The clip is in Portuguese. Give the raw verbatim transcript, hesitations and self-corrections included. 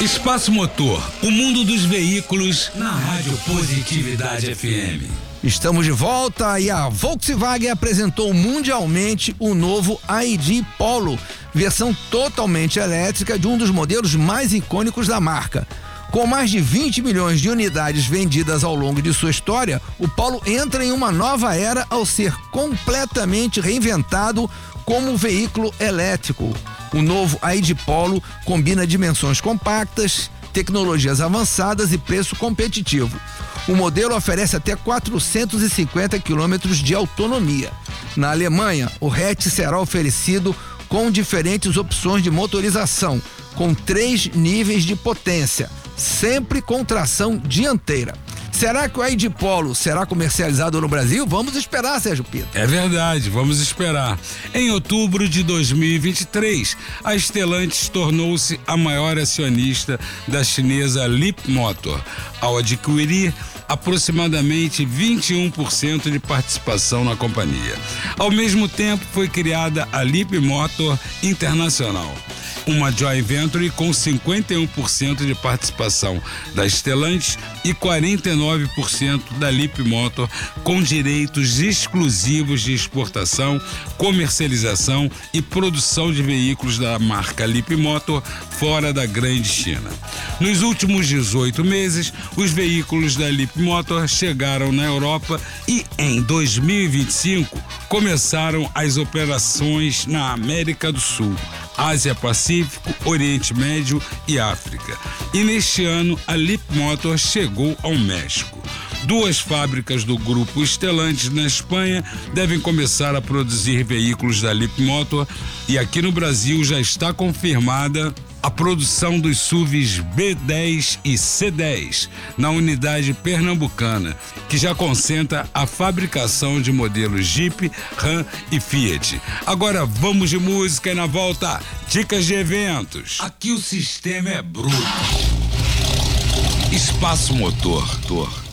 Espaço Motor, o mundo dos veículos na Rádio Positividade F M. Estamos de volta e a Volkswagen apresentou mundialmente o novo I D Polo, versão totalmente elétrica de um dos modelos mais icônicos da marca. Com mais de vinte milhões de unidades vendidas ao longo de sua história, o Polo entra em uma nova era ao ser completamente reinventado como veículo elétrico. O novo I D Polo combina dimensões compactas, tecnologias avançadas e preço competitivo. O modelo oferece até quatrocentos e cinquenta quilômetros de autonomia. Na Alemanha, o hatch será oferecido com diferentes opções de motorização, com três níveis de potência, sempre com tração dianteira. Será que o I D Polo será comercializado no Brasil? Vamos esperar, Sérgio Pinto. É verdade, vamos esperar. Em outubro de dois mil e vinte e três, a Stellantis tornou-se a maior acionista da chinesa Leapmotor, ao adquirir aproximadamente vinte e um por cento de participação na companhia. Ao mesmo tempo, foi criada a Leapmotor Internacional, uma joint venture com cinquenta e um por cento de participação da Stellantis e quarenta e nove por cento da Leapmotor, com direitos exclusivos de exportação, comercialização e produção de veículos da marca Leapmotor fora da Grande China. Nos últimos dezoito meses, os veículos da Leapmotor chegaram na Europa e, em dois mil e vinte e cinco, começaram as operações na América do Sul, Ásia Pacífico, Oriente Médio e África. E neste ano, a Leapmotor chegou ao México. Duas fábricas do grupo Stellantis na Espanha devem começar a produzir veículos da Leapmotor e aqui no Brasil já está confirmada a produção dos S U Vs B dez e C dez na unidade pernambucana, que já concentra a fabricação de modelos Jeep, Ram e Fiat. Agora vamos de música e na volta, dicas de eventos. Aqui o sistema é bruto. Espaço Motor.